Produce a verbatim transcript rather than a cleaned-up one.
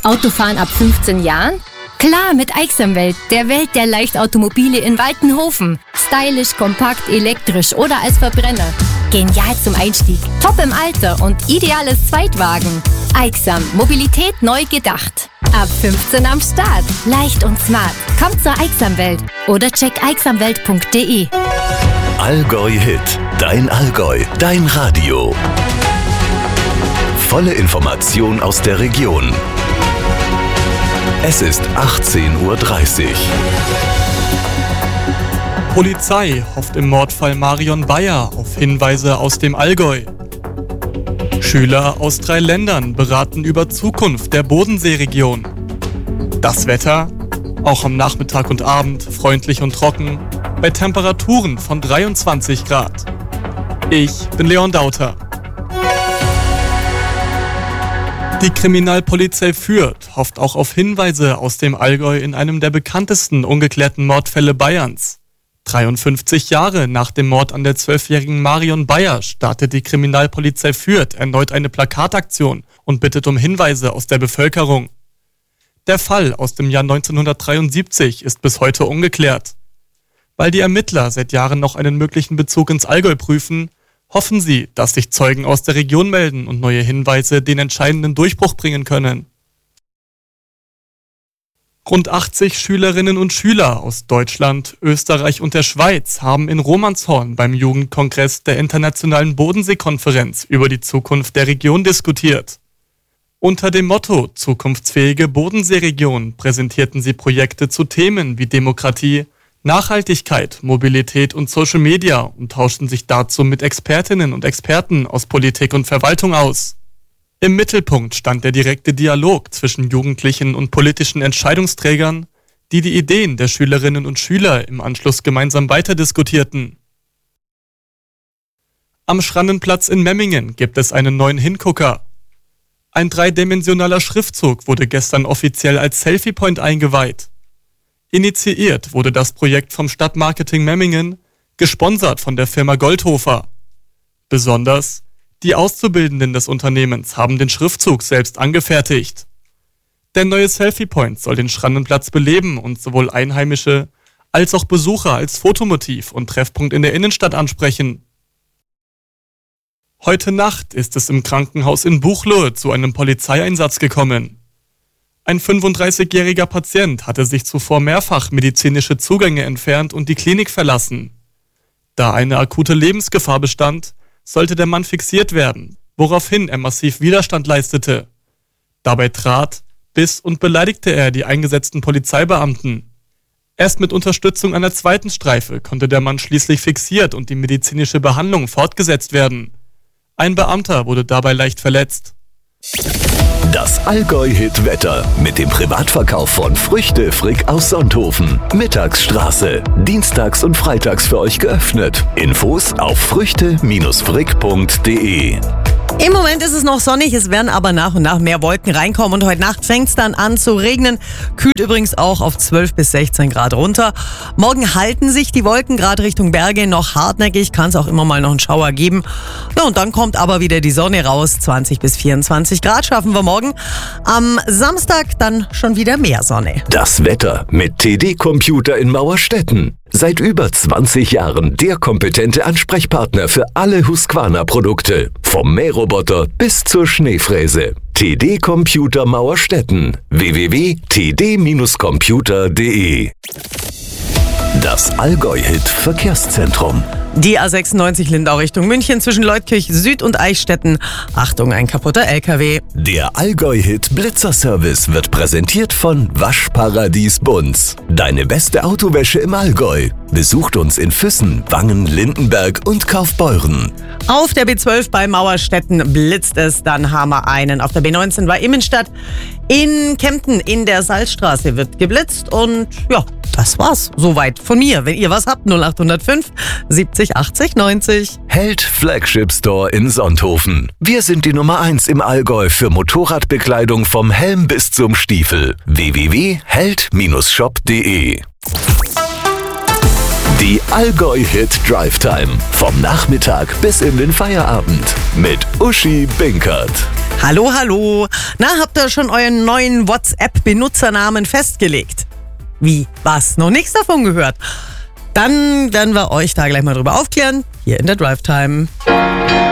Autofahren ab fünfzehn Jahren? Klar, mit Aixamwelt, der Welt der Leichtautomobile in Waltenhofen. Stylisch, kompakt, elektrisch oder als Verbrenner. Genial zum Einstieg, top im Alter und ideales Zweitwagen. Aixam, Mobilität neu gedacht. Ab fünfzehn am Start. Leicht und smart. Kommt zur Aixamwelt oder check aixamwelt punkt de. Allgäu Hit. Dein Allgäu. Dein Radio. Volle Information aus der Region. Es ist achtzehn Uhr dreißig. Polizei hofft im Mordfall Marion Bayer auf Hinweise aus dem Allgäu. Schüler aus drei Ländern beraten über Zukunft der Bodenseeregion. Das Wetter? Auch am Nachmittag und Abend freundlich und trocken, bei Temperaturen von dreiundzwanzig Grad. Ich bin Leon Dauter. Die Kriminalpolizei Fürth hofft auch auf Hinweise aus dem Allgäu in einem der bekanntesten ungeklärten Mordfälle Bayerns. dreiundfünfzig Jahre nach dem Mord an der zwölfjährigen Marion Bayer startet die Kriminalpolizei Fürth erneut eine Plakataktion und bittet um Hinweise aus der Bevölkerung. Der Fall aus dem Jahr neunzehnhundertdreiundsiebzig ist bis heute ungeklärt. Weil die Ermittler seit Jahren noch einen möglichen Bezug ins Allgäu prüfen, hoffen sie, dass sich Zeugen aus der Region melden und neue Hinweise den entscheidenden Durchbruch bringen können. Rund achtzig Schülerinnen und Schüler aus Deutschland, Österreich und der Schweiz haben in Romanshorn beim Jugendkongress der Internationalen Bodensee-Konferenz über die Zukunft der Region diskutiert. Unter dem Motto Zukunftsfähige Bodenseeregion präsentierten sie Projekte zu Themen wie Demokratie, Nachhaltigkeit, Mobilität und Social Media und tauschten sich dazu mit Expertinnen und Experten aus Politik und Verwaltung aus. Im Mittelpunkt stand der direkte Dialog zwischen Jugendlichen und politischen Entscheidungsträgern, die die Ideen der Schülerinnen und Schüler im Anschluss gemeinsam weiterdiskutierten. Am Schrannenplatz in Memmingen gibt es einen neuen Hingucker. Ein dreidimensionaler Schriftzug wurde gestern offiziell als Selfie Point eingeweiht. Initiiert wurde das Projekt vom Stadtmarketing Memmingen, gesponsert von der Firma Goldhofer. Besonders die Auszubildenden des Unternehmens haben den Schriftzug selbst angefertigt. Der neue Selfie Point soll den Schrannenplatz beleben und sowohl Einheimische als auch Besucher als Fotomotiv und Treffpunkt in der Innenstadt ansprechen. Heute Nacht ist es im Krankenhaus in Buchloe zu einem Polizeieinsatz gekommen. Ein fünfunddreißigjähriger Patient hatte sich zuvor mehrfach medizinische Zugänge entfernt und die Klinik verlassen. Da eine akute Lebensgefahr bestand, sollte der Mann fixiert werden, woraufhin er massiv Widerstand leistete. Dabei trat, biss und beleidigte er die eingesetzten Polizeibeamten. Erst mit Unterstützung einer zweiten Streife konnte der Mann schließlich fixiert und die medizinische Behandlung fortgesetzt werden. Ein Beamter wurde dabei leicht verletzt. Das Allgäu-Hit-Wetter mit dem Privatverkauf von Früchte Frick aus Sonthofen. Mittagsstraße. Dienstags und freitags für euch geöffnet. Infos auf früchte Frick punkt de. Im Moment ist es noch sonnig, es werden aber nach und nach mehr Wolken reinkommen und heute Nacht fängt es dann an zu regnen. Kühlt übrigens auch auf zwölf bis sechzehn Grad runter. Morgen halten sich die Wolken gerade Richtung Berge noch hartnäckig, kann es auch immer mal noch einen Schauer geben. Ja, und dann kommt aber wieder die Sonne raus, zwanzig bis vierundzwanzig Grad schaffen wir morgen. Am Samstag dann schon wieder mehr Sonne. Das Wetter mit T D Computer in Mauerstetten. Seit über zwanzig Jahren der kompetente Ansprechpartner für alle Husqvarna-Produkte. Vom Mähroboter bis zur Schneefräse. T D Computer Mauerstetten. w w w punkt t d computer punkt de. Das Allgäu-Hit Verkehrszentrum. Die A sechsundneunzig Lindau Richtung München zwischen Leutkirch Süd und Eichstätten. Achtung, ein kaputter L K W. Der Allgäu-Hit Blitzerservice wird präsentiert von Waschparadies Bunz. Deine beste Autowäsche im Allgäu. Besucht uns in Füssen, Wangen, Lindenberg und Kaufbeuren. Auf der B zwölf bei Mauerstetten blitzt es, dann haben wir einen. Auf der B neunzehn bei Immenstadt. In Kempten in der Salzstraße wird geblitzt und ja, das war's. Soweit von mir. Wenn ihr was habt, null acht null fünf siebzig achtzig neunzig. Held Flagship Store in Sonthofen. Wir sind die Nummer eins im Allgäu für Motorradbekleidung vom Helm bis zum Stiefel. w w w punkt held Bindestrich shop punkt de Die Allgäu-Hit Drive Time. Vom Nachmittag bis in den Feierabend. Mit Uschi Binkert. Hallo, hallo. Na, habt ihr schon euren neuen WhatsApp-Benutzernamen festgelegt? Wie? Was? Noch nichts davon gehört? Dann werden wir euch da gleich mal drüber aufklären. Hier in der Drive Time.